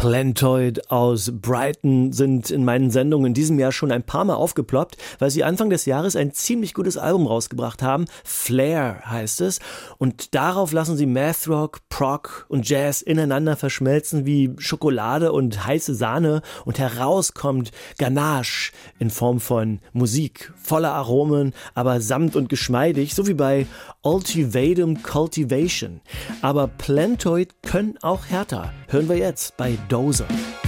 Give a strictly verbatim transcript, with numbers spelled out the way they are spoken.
Plantoid aus Brighton sind in meinen Sendungen in diesem Jahr schon ein paar Mal aufgeploppt, weil sie Anfang des Jahres ein ziemlich gutes Album rausgebracht haben. Flair heißt es. Und darauf lassen sie Mathrock, Prog und Jazz ineinander verschmelzen wie Schokolade und heiße Sahne. Und heraus kommt Ganache in Form von Musik, voller Aromen, aber samt und geschmeidig, so wie bei Ultivatum Cultivation. Aber Plantoid können auch härter. Hören wir jetzt bei Dozer.